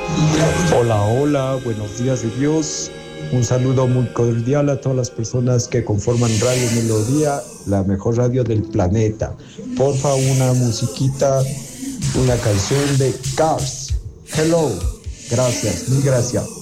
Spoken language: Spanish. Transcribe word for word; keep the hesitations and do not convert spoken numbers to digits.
Hola, hola, buenos días de Dios. Un saludo muy cordial a todas las personas que conforman Radio Melodía, la mejor radio del planeta. Porfa, una musiquita, una canción de Cars. Hello. Gracias, mil gracias.